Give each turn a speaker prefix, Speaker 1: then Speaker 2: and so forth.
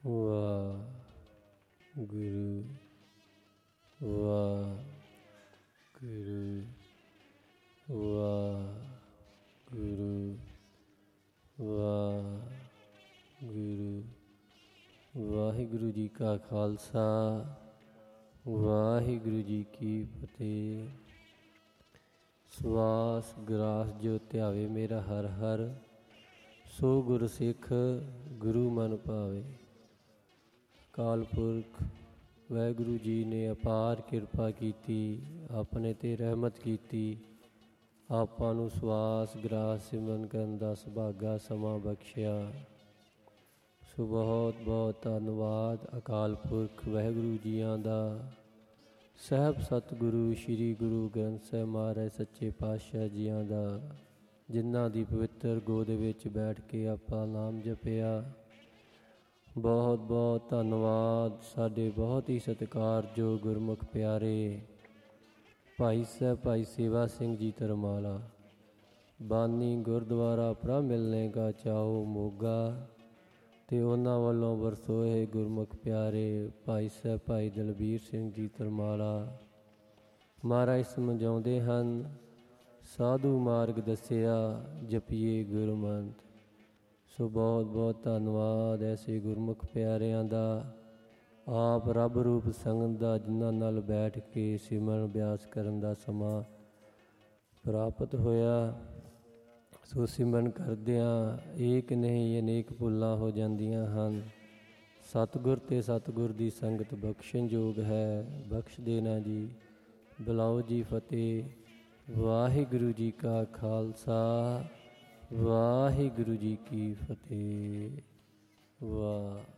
Speaker 1: ਵਾਹਿਗੁਰੂ ਵਾਹਿਗੁਰੂ ਵਾਹਿਗੁਰੂ ਵਾਹਿਗੁਰੂ ਵਾਹਿਗੁਰੂ ਜੀ ਕਾ ਖਾਲਸਾ ਵਾਹਿਗੁਰੂ ਜੀ ਕੀ ਫਤਿਹ। ਸਵਾਸ ਗਰਾਸ ਜੋ ਧਿਆਵੇ ਮੇਰਾ ਹਰ ਹਰ, ਸੋ ਗੁਰ ਸਿੱਖ ਗੁਰੂ ਮਨ ਭਾਵੇ। ਅਕਾਲ ਪੁਰਖ ਵਾਹਿਗੁਰੂ ਜੀ ਨੇ ਅਪਾਰ ਕਿਰਪਾ ਕੀਤੀ, ਆਪਣੇ 'ਤੇ ਰਹਿਮਤ ਕੀਤੀ, ਆਪਾਂ ਨੂੰ ਸਵਾਸ ਗਰਾਸ ਸਿਮਰਨ ਕਰਨ ਦਾ ਸੁਭਾਗਾ ਸਮਾਂ ਬਖਸ਼ਿਆ। ਸੋ ਬਹੁਤ ਬਹੁਤ ਧੰਨਵਾਦ ਅਕਾਲ ਪੁਰਖ ਵਾਹਿਗੁਰੂ ਜੀਆਂ ਦਾ, ਸਾਹਿਬ ਸਤਿਗੁਰੂ ਸ਼੍ਰੀ ਗੁਰੂ ਗ੍ਰੰਥ ਸਾਹਿਬ ਮਹਾਰਾਜ ਸੱਚੇ ਪਾਤਸ਼ਾਹ ਜੀਆਂ ਦਾ, ਜਿਨ੍ਹਾਂ ਦੀ ਪਵਿੱਤਰ ਗੋਦ ਵਿੱਚ ਬੈਠ ਕੇ ਆਪਾਂ ਨਾਮ ਜਪਿਆ। ਬਹੁਤ ਬਹੁਤ ਧੰਨਵਾਦ ਸਾਡੇ ਬਹੁਤ ਹੀ ਸਤਿਕਾਰਯੋਗ ਗੁਰਮੁਖ ਪਿਆਰੇ ਭਾਈ ਸਾਹਿਬ ਭਾਈ ਸੇਵਾ ਸਿੰਘ ਜੀ ਧਰਮਾਲਾ, ਬਾਨੀ ਗੁਰਦੁਆਰਾ ਪ੍ਰਭ ਮਿਲਣੇ ਕਾ ਚਾਓ ਮੋਗਾ, ਅਤੇ ਉਹਨਾਂ ਵੱਲੋਂ ਵਰਸੋਏ ਗੁਰਮੁਖ ਪਿਆਰੇ ਭਾਈ ਸਾਹਿਬ ਭਾਈ ਦਲਬੀਰ ਸਿੰਘ ਜੀ ਧਰਮਾਲਾ। ਮਹਾਰਾਜ ਸਮਝਾਉਂਦੇ ਹਨ, ਸਾਧੂ ਮਾਰਗ ਦੱਸਿਆ ਜਪੀਏ ਗੁਰਮੰਤ। ਸੋ ਬਹੁਤ ਬਹੁਤ ਧੰਨਵਾਦ ਐਸੇ ਗੁਰਮੁਖ ਪਿਆਰਿਆਂ ਦਾ, ਆਪ ਰੱਬ ਰੂਪ ਸੰਗਤ ਦਾ, ਜਿਨ੍ਹਾਂ ਨਾਲ ਬੈਠ ਕੇ ਸਿਮਰਨ ਅਭਿਆਸ ਕਰਨ ਦਾ ਸਮਾਂ ਪ੍ਰਾਪਤ ਹੋਇਆ। ਸੋ ਸਿਮਰਨ ਕਰਦਿਆਂ ਏਕ ਨਹੀਂ ਅਨੇਕ ਭੁੱਲਾਂ ਹੋ ਜਾਂਦੀਆਂ ਹਨ। ਸਤਿਗੁਰ ਅਤੇ ਸਤਿਗੁਰ ਦੀ ਸੰਗਤ ਬਖਸ਼ਣਯੋਗ ਹੈ, ਬਖਸ਼ ਦੇਣਾ ਜੀ। ਬੁਲਾਓ ਜੀ ਫਤਿਹ। ਵਾਹਿਗੁਰੂ ਜੀ ਕਾ ਖਾਲਸਾ ਵਾਹਿਗੁਰੂ ਜੀ ਕੀ ਫਤਿਹ। ਵਾਹ